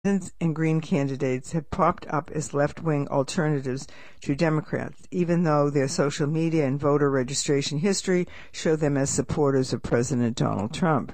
and Green candidates have popped up as left-wing alternatives to Democrats, even though their social media and voter registration history show them as supporters of President Donald Trump.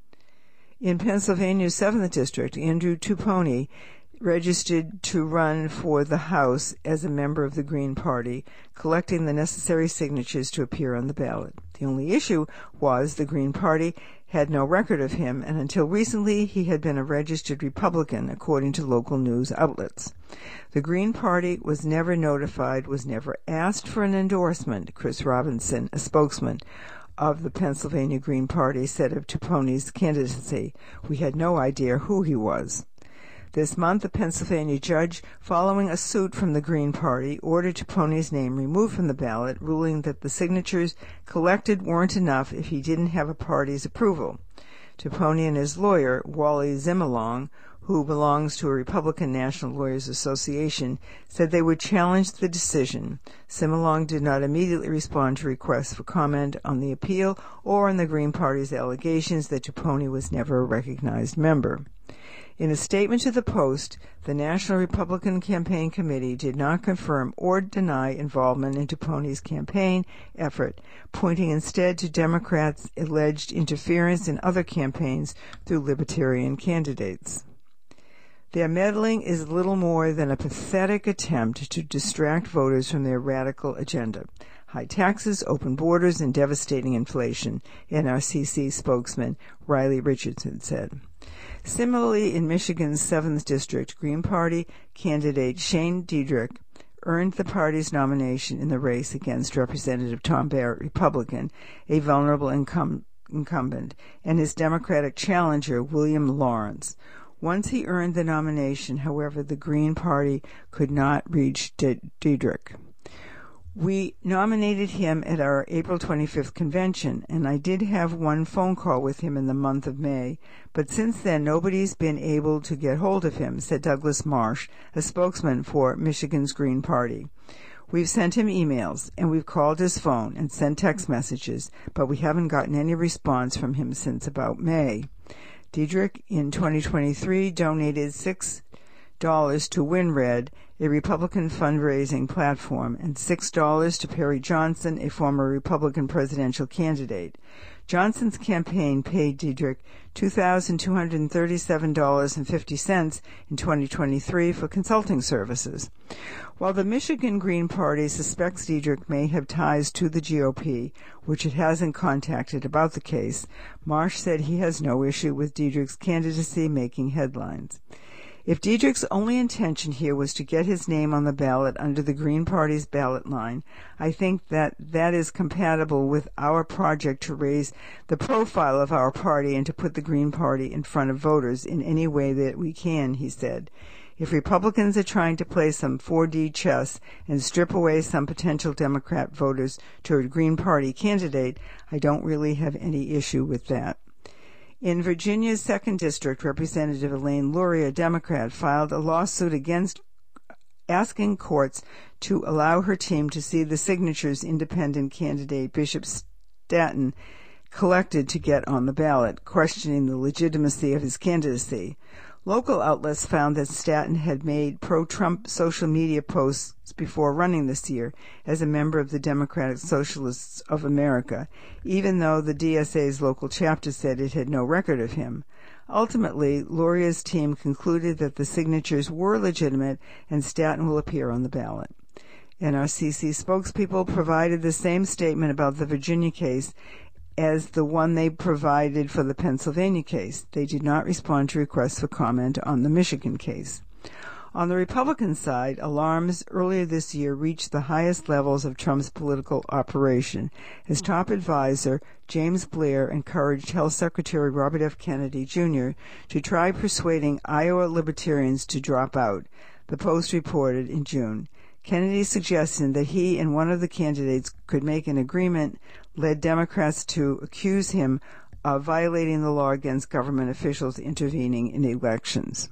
In Pennsylvania's 7th District, Andrew Tuponi registered to run for the House as a member of the Green Party, collecting the necessary signatures to appear on the ballot. The only issue was the Green Party had no record of him, and until recently he had been a registered Republican, according to local news outlets. The Green Party was never notified, was never asked for an endorsement. Chris Robinson, a spokesman of the Pennsylvania Green Party, said of Tuponi's candidacy, "We had no idea who he was." This month, a Pennsylvania judge, following a suit from the Green Party, ordered Tuponi's name removed from the ballot, ruling that the signatures collected weren't enough if he didn't have a party's approval. Tuponi and his lawyer, Wally Zimmerlong, who belongs to a Republican National Lawyers Association, said they would challenge the decision. Zimmerlong did not immediately respond to requests for comment on the appeal or on the Green Party's allegations that Tuponi was never a recognized member. In a statement to the Post, the National Republican Campaign Committee did not confirm or deny involvement in Tuponi's campaign effort, pointing instead to Democrats' alleged interference in other campaigns through Libertarian candidates. Their meddling is little more than a pathetic attempt to distract voters from their radical agenda. High taxes, open borders, and devastating inflation, NRCC spokesman Riley Richardson said. Similarly, in Michigan's 7th District, Green Party candidate Shane Diedrich earned the party's nomination in the race against Representative Tom Barrett, Republican, a vulnerable incumbent, and his Democratic challenger, William Lawrence. Once he earned the nomination, however, the Green Party could not reach Diedrich. "We nominated him at our April 25th convention, and I did have one phone call with him in the month of May, but since then nobody's been able to get hold of him," said Douglas Marsh, a spokesman for Michigan's Green Party. "We've sent him emails, and we've called his phone and sent text messages, but we haven't gotten any response from him since about May." Diedrich, in 2023, donated $6 to WinRed, a Republican fundraising platform, and $6 to Perry Johnson, a former Republican presidential candidate. Johnson's campaign paid Diedrich $2,237.50 in 2023 for consulting services. While the Michigan Green Party suspects Diedrich may have ties to the GOP, which it hasn't contacted about the case, Marsh said he has no issue with Diedrich's candidacy making headlines. If Diedrich's only intention here was to get his name on the ballot under the Green Party's ballot line, I think that is compatible with our project to raise the profile of our party and to put the Green Party in front of voters in any way that we can, he said. If Republicans are trying to play some 4D chess and strip away some potential Democrat voters to a Green Party candidate, I don't really have any issue with that. In Virginia's 2nd District, Representative Elaine Luria, Democrat, filed a lawsuit against asking courts to allow her team to see the signatures independent candidate Bishop Stanton collected to get on the ballot, questioning the legitimacy of his candidacy. Local outlets found that Stanton had made pro-Trump social media posts before running this year as a member of the Democratic Socialists of America, even though the DSA's local chapter said it had no record of him. Ultimately, Luria's team concluded that the signatures were legitimate and Stanton will appear on the ballot. NRCC spokespeople provided the same statement about the Virginia case as the one they provided for the Pennsylvania case. They did not respond to requests for comment on the Michigan case. On the Republican side, alarms earlier this year reached the highest levels of Trump's political operation as top advisor James Blair encouraged Health Secretary Robert F. Kennedy, Jr. to try persuading Iowa Libertarians to drop out, the Post reported in June. Kennedy's suggestion that he and one of the candidates could make an agreement led Democrats to accuse him of violating the law against government officials intervening in elections.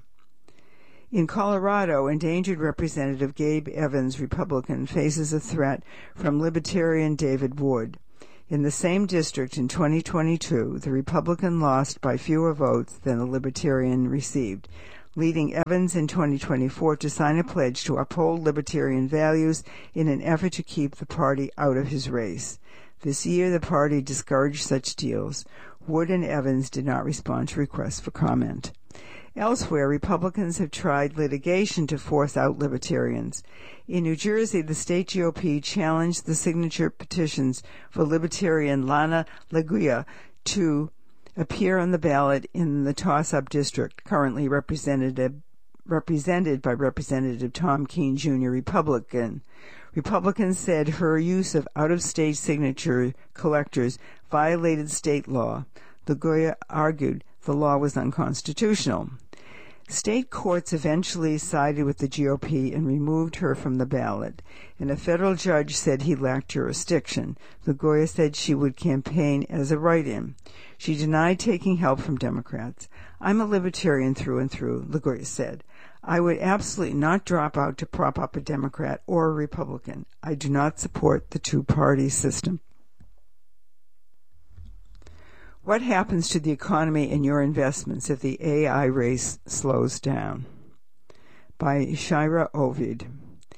In Colorado, endangered Representative Gabe Evans, Republican, faces a threat from Libertarian David Wood. In the same district in 2022, the Republican lost by fewer votes than the Libertarian received. leading Evans in 2024 to sign a pledge to uphold libertarian values in an effort to keep the party out of his race. This year, the party discouraged such deals. Wood and Evans did not respond to requests for comment. Elsewhere, Republicans have tried litigation to force out libertarians. In New Jersey, the state GOP challenged the signature petitions for Libertarian Lana LaGuia to appear on the ballot in the toss-up district, currently represented by Representative Tom Keene, Jr., Republican. Republicans said her use of out-of-state signature collectors violated state law. LaGuia argued the law was unconstitutional. State courts eventually sided with the GOP and removed her from the ballot, and a federal judge said he lacked jurisdiction. LaGuia said she would campaign as a write-in. She denied taking help from Democrats. "I'm a libertarian through and through," LaGuia said. "I would absolutely not drop out to prop up a Democrat or a Republican. I do not support the two-party system." What happens to the economy and your investments if the AI race slows down? By Shira Ovid.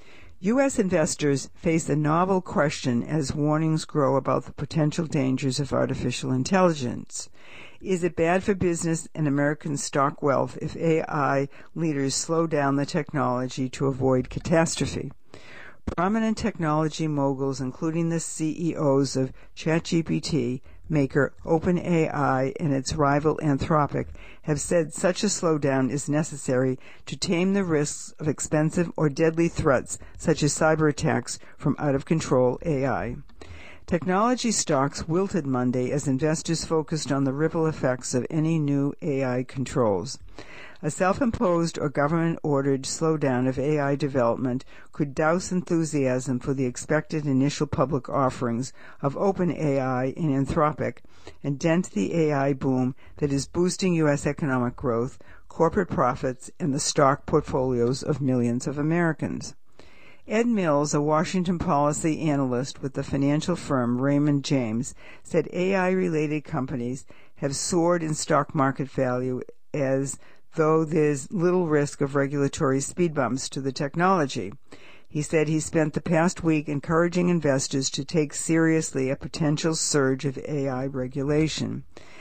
U.S. investors face a novel question as warnings grow about the potential dangers of artificial intelligence. Is it bad for business and American stock wealth if AI leaders slow down the technology to avoid catastrophe? Prominent technology moguls, including the CEOs of ChatGPT maker OpenAI and its rival Anthropic, have said such a slowdown is necessary to tame the risks of expensive or deadly threats such as cyber attacks from out-of-control AI. Technology stocks wilted Monday as investors focused on the ripple effects of any new AI controls. A self-imposed or government-ordered slowdown of AI development could douse enthusiasm for the expected initial public offerings of OpenAI and Anthropic and dent the AI boom that is boosting U.S. economic growth, corporate profits, and the stock portfolios of millions of Americans. Ed Mills, a Washington policy analyst with the financial firm Raymond James, said AI-related companies have soared in stock market value as though there's little risk of regulatory speed bumps to the technology. He said he spent the past week encouraging investors to take seriously a potential surge of AI regulation.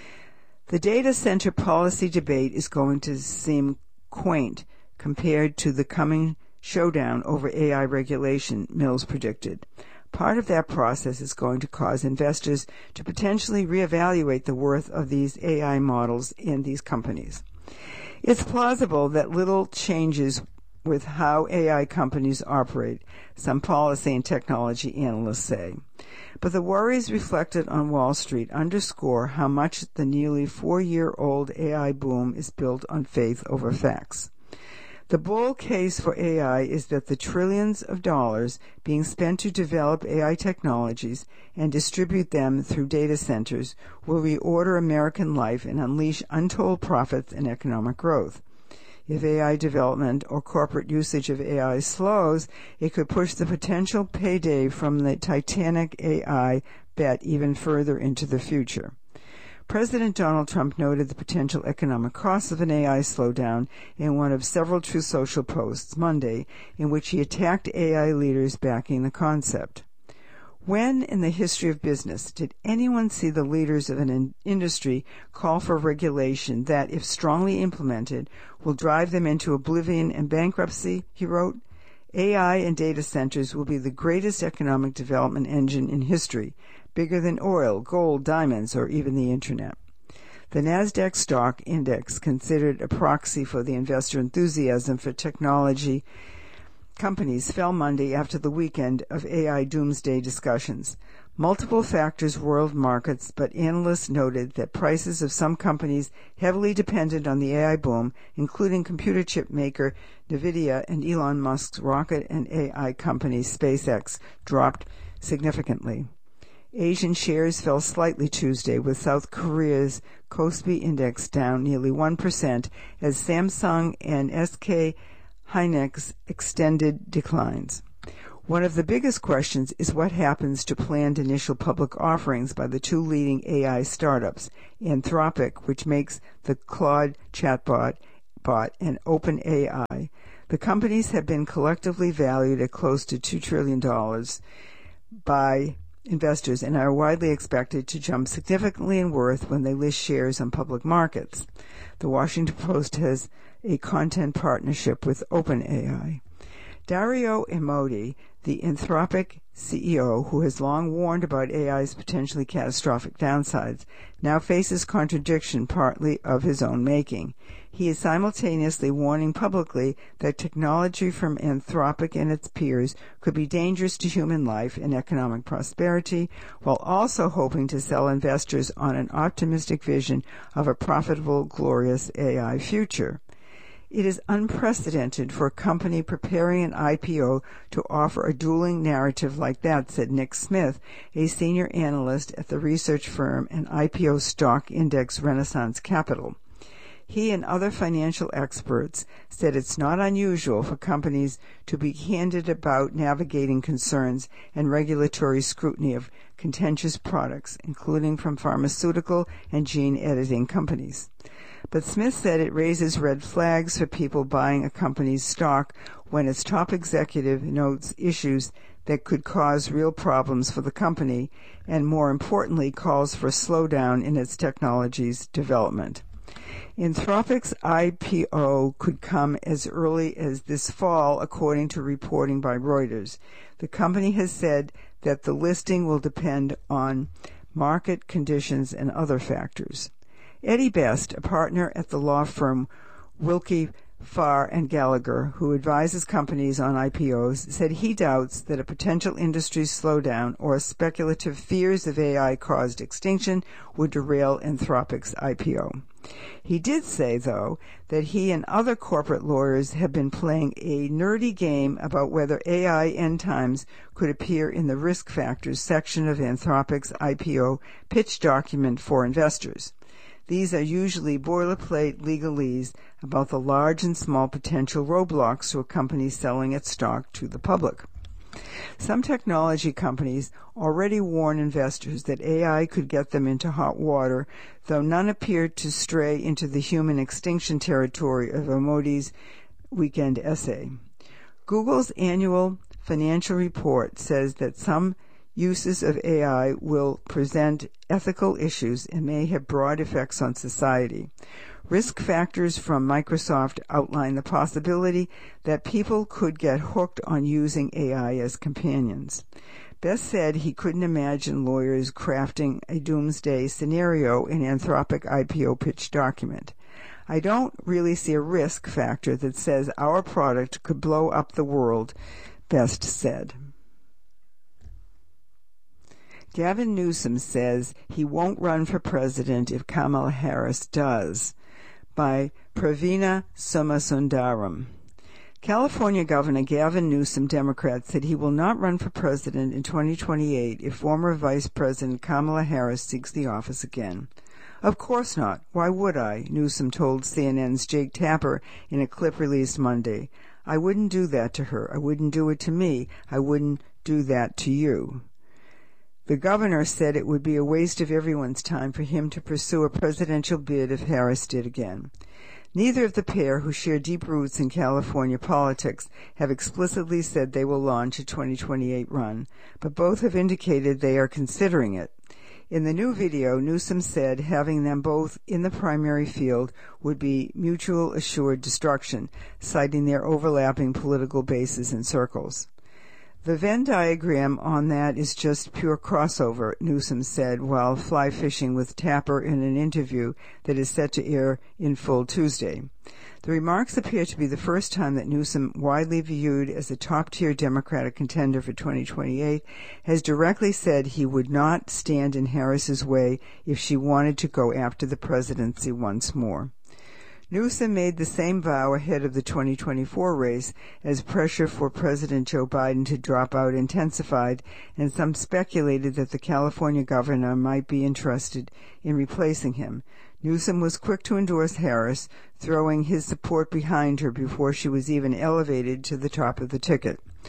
The data center policy debate is going to seem quaint compared to the coming showdown over AI regulation, Mills predicted. Part of that process is going to cause investors to potentially reevaluate the worth of these AI models and these companies. It's plausible that little changes with how AI companies operate, some policy and technology analysts say. But the worries reflected on Wall Street underscore how much the nearly 4-year-old AI boom is built on faith over facts. The bull case for AI is that the trillions of dollars being spent to develop AI technologies and distribute them through data centers will reorder American life and unleash untold profits and economic growth. If AI development or corporate usage of AI slows, it could push the potential payday from the Titanic AI bet even further into the future. President Donald Trump noted the potential economic costs of an AI slowdown in one of several Truth Social posts Monday, in which he attacked AI leaders backing the concept. When in the history of business did anyone see the leaders of an industry call for regulation that, if strongly implemented, will drive them into oblivion and bankruptcy, he wrote? AI and data centers will be the greatest economic development engine in history, bigger than oil, gold, diamonds, or even the Internet. The NASDAQ stock index, considered a proxy for the investor enthusiasm for technology companies, fell Monday after the weekend of AI doomsday discussions. Multiple factors roiled markets, but analysts noted that prices of some companies heavily dependent on the AI boom, including computer chip maker NVIDIA and Elon Musk's rocket and AI company SpaceX, dropped significantly. Asian shares fell slightly Tuesday, with South Korea's Kospi index down nearly 1% as Samsung and SK Hynix extended declines. One of the biggest questions is what happens to planned initial public offerings by the two leading AI startups, Anthropic, which makes the Claude chatbot Chatbot and OpenAI. The companies have been collectively valued at close to $2 trillion by investors and are widely expected to jump significantly in worth when they list shares on public markets. The Washington Post has a content partnership with OpenAI. Dario Amodei, the Anthropic CEO, who has long warned about AI's potentially catastrophic downsides, now faces contradiction partly of his own making. He is simultaneously warning publicly that technology from Anthropic and its peers could be dangerous to human life and economic prosperity, while also hoping to sell investors on an optimistic vision of a profitable, glorious AI future. It is unprecedented for a company preparing an IPO to offer a dueling narrative like that, said Nick Smith, a senior analyst at the research firm and IPO stock index Renaissance Capital. He and other financial experts said it's not unusual for companies to be candid about navigating concerns and regulatory scrutiny of contentious products, including from pharmaceutical and gene editing companies. But Smith said it raises red flags for people buying a company's stock when its top executive notes issues that could cause real problems for the company and, more importantly, calls for a slowdown in its technology's development. Anthropic's IPO could come as early as this fall, according to reporting by Reuters. The company has said that the listing will depend on market conditions and other factors. Eddie Best, a partner at the law firm Wilkie Farr and Gallagher, who advises companies on IPOs, said he doubts that a potential industry slowdown or speculative fears of AI-caused extinction would derail Anthropic's IPO. He did say, though, that he and other corporate lawyers have been playing a nerdy game about whether AI end times could appear in the risk factors section of Anthropic's IPO pitch document for investors. These are usually boilerplate legalese about the large and small potential roadblocks to a company selling its stock to the public. Some technology companies already warn investors that AI could get them into hot water, though none appeared to stray into the human extinction territory of Amodei's weekend essay. Google's annual financial report says that some uses of AI will present ethical issues and may have broad effects on society. Risk factors from Microsoft outline the possibility that people could get hooked on using AI as companions. Best said he couldn't imagine lawyers crafting a doomsday scenario in Anthropic IPO pitch document. I don't really see a risk factor that says our product could blow up the world, Best said. Gavin Newsom says he won't run for president if Kamala Harris does, by Pravina Somasundaram. California Governor Gavin Newsom, Democrat, said he will not run for president in 2028 if former Vice President Kamala Harris seeks the office again. Of course not. Why would I? Newsom told CNN's Jake Tapper in a clip released Monday. I wouldn't do that to her. I wouldn't do it to me. I wouldn't do that to you. The governor said it would be a waste of everyone's time for him to pursue a presidential bid if Harris did again. Neither of the pair, who share deep roots in California politics, have explicitly said they will launch a 2028 run, but both have indicated they are considering it. In the new video, Newsom said having them both in the primary field would be mutual assured destruction, citing their overlapping political bases and circles. The Venn diagram on that is just pure crossover, Newsom said while fly fishing with Tapper in an interview that is set to air in full Tuesday. The remarks appear to be the first time that Newsom, widely viewed as a top-tier Democratic contender for 2028, has directly said he would not stand in Harris's way if she wanted to go after the presidency once more. Newsom made the same vow ahead of the 2024 race as pressure for President Joe Biden to drop out intensified, and some speculated that the California governor might be interested in replacing him. Newsom was quick to endorse Harris, throwing his support behind her before she was even elevated to the top of the ticket.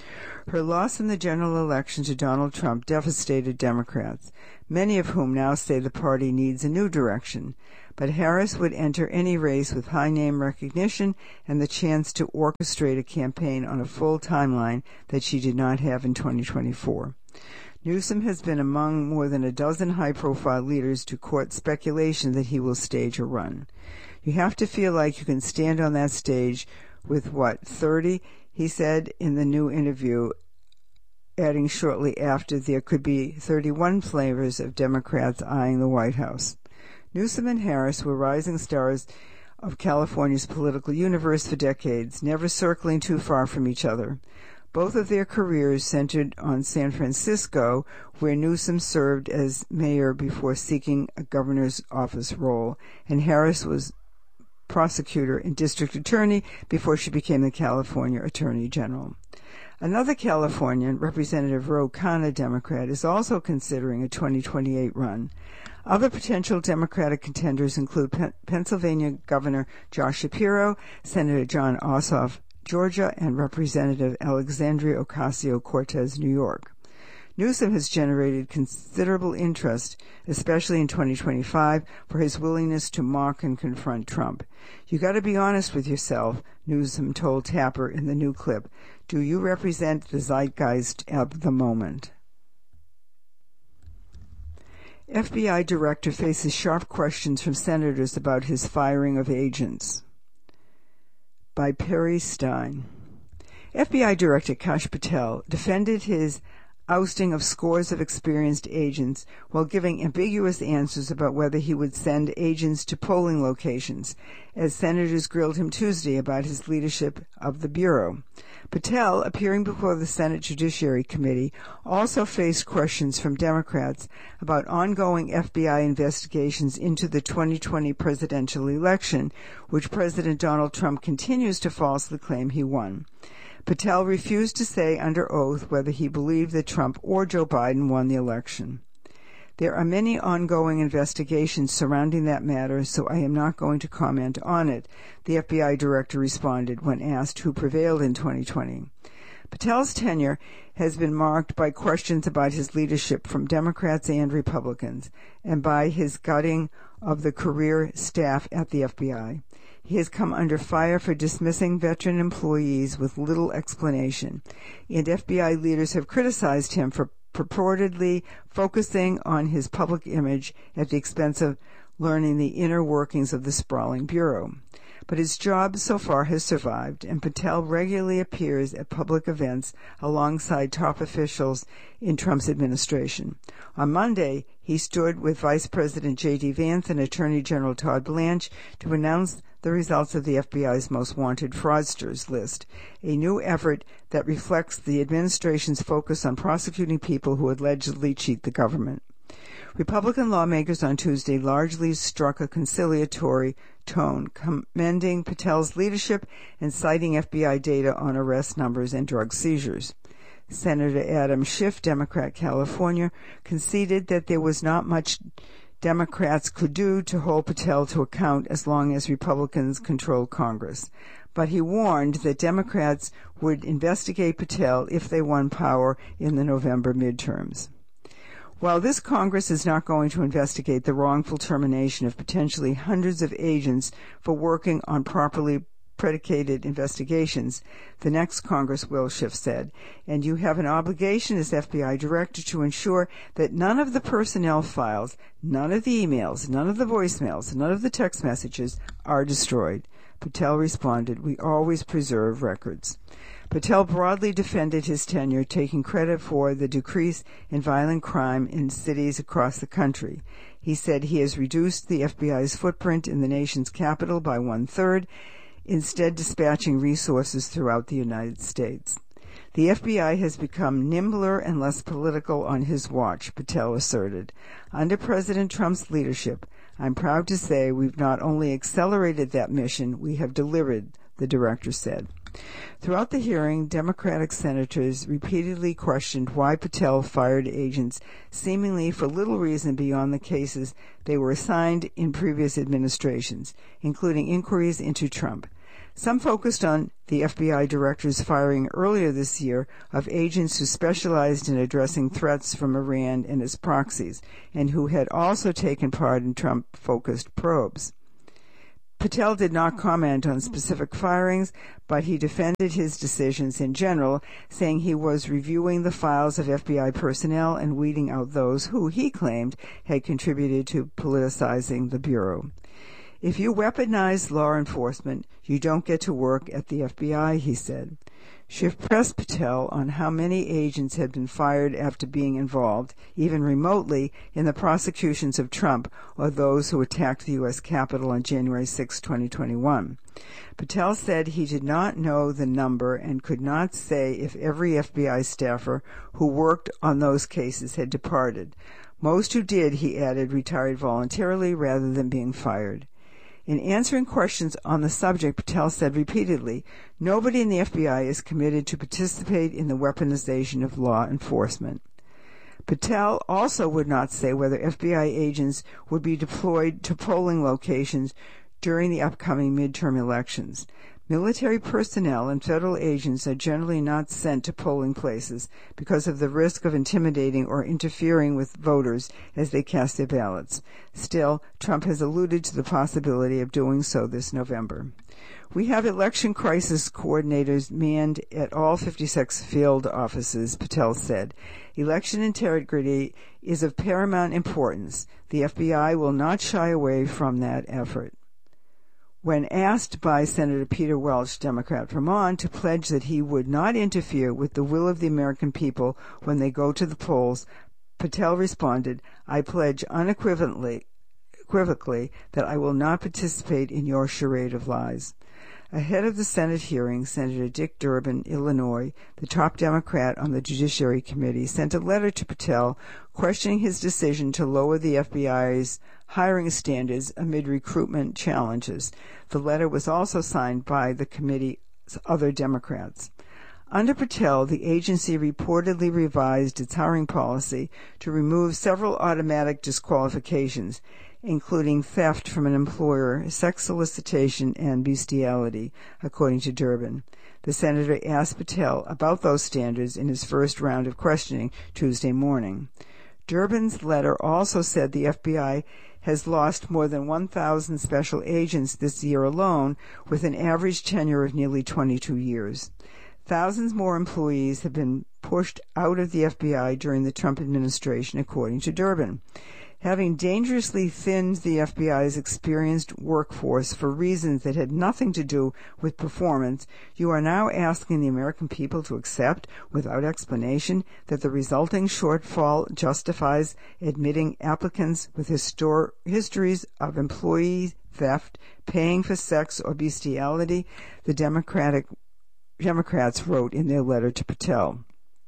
Her loss in the general election to Donald Trump devastated Democrats, many of whom now say the party needs a new direction. But Harris would enter any race with high name recognition and the chance to orchestrate a campaign on a full timeline that she did not have in 2024. Newsom has been among more than a dozen high-profile leaders to court speculation that he will stage a run. You have to feel like you can stand on that stage with, 30? He said in the new interview, adding shortly after there could be 31 flavors of Democrats eyeing the White House. Newsom and Harris were rising stars of California's political universe for decades, never circling too far from each other. Both of their careers centered on San Francisco, where Newsom served as mayor before seeking a governor's office role, and Harris was prosecutor and district attorney before she became the California Attorney General. Another Californian, Representative Ro Khanna, Democrat, is also considering a 2028 run. Other potential Democratic contenders include Pennsylvania Governor Josh Shapiro, Senator Jon Ossoff, Georgia, and Representative Alexandria Ocasio-Cortez, New York. Newsom has generated considerable interest, especially in 2025, for his willingness to mock and confront Trump. You got to be honest with yourself, Newsom told Tapper in the new clip. Do you represent the zeitgeist of the moment? FBI director faces sharp questions from senators about his firing of agents. By Perry Stein. FBI Director Kash Patel defended his ousting of scores of experienced agents while giving ambiguous answers about whether he would send agents to polling locations, as senators grilled him Tuesday about his leadership of the Bureau. Patel, appearing before the Senate Judiciary Committee, also faced questions from Democrats about ongoing FBI investigations into the 2020 presidential election, which President Donald Trump continues to falsely claim he won. Patel refused to say under oath whether he believed that Trump or Joe Biden won the election. There are many ongoing investigations surrounding that matter, so I am not going to comment on it, the FBI director responded when asked who prevailed in 2020. Patel's tenure has been marked by questions about his leadership from Democrats and Republicans, and by his gutting of the career staff at the FBI. He has come under fire for dismissing veteran employees with little explanation, and FBI leaders have criticized him for purportedly focusing on his public image at the expense of learning the inner workings of the sprawling bureau. But his job so far has survived, and Patel regularly appears at public events alongside top officials in Trump's administration. On Monday, he stood with Vice President J.D. Vance and Attorney General Todd Blanche to announce the results of the FBI's Most Wanted Fraudsters list, a new effort that reflects the administration's focus on prosecuting people who allegedly cheat the government. Republican lawmakers on Tuesday largely struck a conciliatory tone, commending Patel's leadership and citing FBI data on arrest numbers and drug seizures. Senator Adam Schiff, Democrat, California, conceded that there was not much Democrats could do to hold Patel to account as long as Republicans controlled Congress. But he warned that Democrats would investigate Patel if they won power in the November midterms. While this Congress is not going to investigate the wrongful termination of potentially hundreds of agents for working on properly predicated investigations, the next Congress will, Schiff said, and you have an obligation as FBI director to ensure that none of the personnel files, none of the emails, none of the voicemails, none of the text messages are destroyed. Patel responded, "We always preserve records." Patel broadly defended his tenure, taking credit for the decrease in violent crime in cities across the country. He said he has reduced the FBI's footprint in the nation's capital by 1/3, instead dispatching resources throughout the United States. The FBI has become nimbler and less political on his watch, Patel asserted. Under President Trump's leadership, I'm proud to say we've not only accelerated that mission, we have delivered, the director said. Throughout the hearing, Democratic senators repeatedly questioned why Patel fired agents seemingly for little reason beyond the cases they were assigned in previous administrations, including inquiries into Trump. Some focused on the FBI director's firing earlier this year of agents who specialized in addressing threats from Iran and its proxies, and who had also taken part in Trump-focused probes. Patel did not comment on specific firings, but he defended his decisions in general, saying he was reviewing the files of FBI personnel and weeding out those who, he claimed, had contributed to politicizing the Bureau. If you weaponize law enforcement, you don't get to work at the FBI, he said. Schiff pressed Patel on how many agents had been fired after being involved, even remotely, in the prosecutions of Trump or those who attacked the U.S. Capitol on January 6, 2021. Patel said he did not know the number and could not say if every FBI staffer who worked on those cases had departed. Most who did, he added, retired voluntarily rather than being fired. In answering questions on the subject, Patel said repeatedly, nobody in the FBI is committed to participate in the weaponization of law enforcement. Patel also would not say whether FBI agents would be deployed to polling locations during the upcoming midterm elections. Military personnel and federal agents are generally not sent to polling places because of the risk of intimidating or interfering with voters as they cast their ballots. Still, Trump has alluded to the possibility of doing so this November. We have election crisis coordinators manned at all 56 field offices, Patel said. Election integrity is of paramount importance. The FBI will not shy away from that effort. When asked by Senator Peter Welch, Democrat, Vermont, to pledge that he would not interfere with the will of the American people when they go to the polls, Patel responded, I pledge unequivocally that I will not participate in your charade of lies. Ahead of the Senate hearing, Senator Dick Durbin, Illinois, the top Democrat on the Judiciary Committee, sent a letter to Patel questioning his decision to lower the FBI's hiring standards amid recruitment challenges. The letter was also signed by the committee's other Democrats. Under Patel, the agency reportedly revised its hiring policy to remove several automatic disqualifications, including theft from an employer, sex solicitation, and bestiality, according to Durbin. The senator asked Patel about those standards in his first round of questioning Tuesday morning. Durbin's letter also said the FBI has lost more than 1,000 special agents this year alone, with an average tenure of nearly 22 years. Thousands more employees have been pushed out of the FBI during the Trump administration, according to Durbin. Having dangerously thinned the FBI's experienced workforce for reasons that had nothing to do with performance, you are now asking the American people to accept, without explanation, that the resulting shortfall justifies admitting applicants with histories of employee theft, paying for sex or bestiality, the Democrats wrote in their letter to Patel.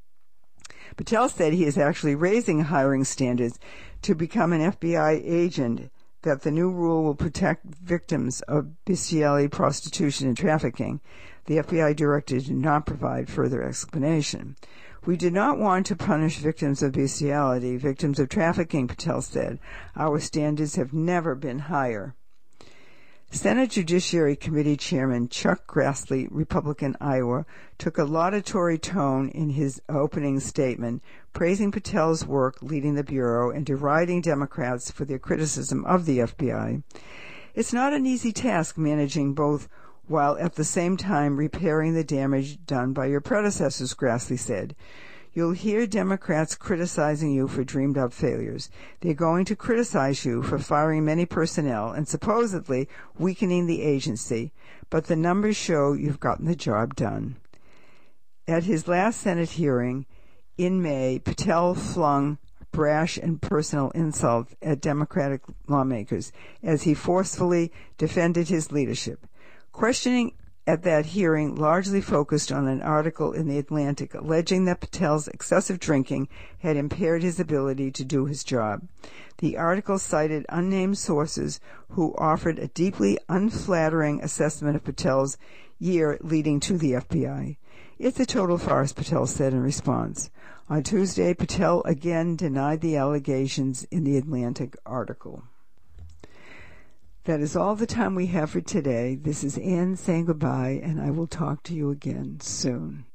Patel said he is actually raising hiring standards to become an FBI agent, that the new rule will protect victims of bestiality, prostitution, and trafficking. The FBI director did not provide further explanation. We did not want to punish victims of bestiality, victims of trafficking, Patel said. Our standards have never been higher. Senate Judiciary Committee Chairman Chuck Grassley, Republican, Iowa, took a laudatory tone in his opening statement, praising Patel's work leading the Bureau and deriding Democrats for their criticism of the FBI. It's not an easy task managing both while at the same time repairing the damage done by your predecessors, Grassley said. You'll hear Democrats criticizing you for dreamed-up failures. They're going to criticize you for firing many personnel and supposedly weakening the agency, but the numbers show you've gotten the job done. At his last Senate hearing in May, Patel flung brash and personal insults at Democratic lawmakers as he forcefully defended his leadership. Questioning at that hearing largely focused on an article in The Atlantic alleging that Patel's excessive drinking had impaired his ability to do his job. The article cited unnamed sources who offered a deeply unflattering assessment of Patel's year leading to the FBI. It's a total farce, Patel said in response. On Tuesday, Patel again denied the allegations in the Atlantic article. That is all the time we have for today. This is Anne saying goodbye, and I will talk to you again soon.